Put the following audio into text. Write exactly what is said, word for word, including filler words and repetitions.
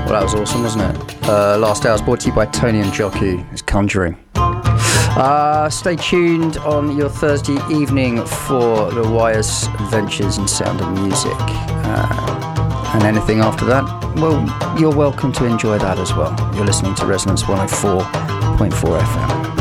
Well, that was awesome, wasn't it? Uh, last hour was brought to you by Tony and Jockey. It's Conjuring. Uh, stay tuned on your Thursday evening for the Wyers Adventures in Sound and Music. Uh, and anything after that, well, you're welcome to enjoy that as well. You're listening to Resonance one oh four point four F M.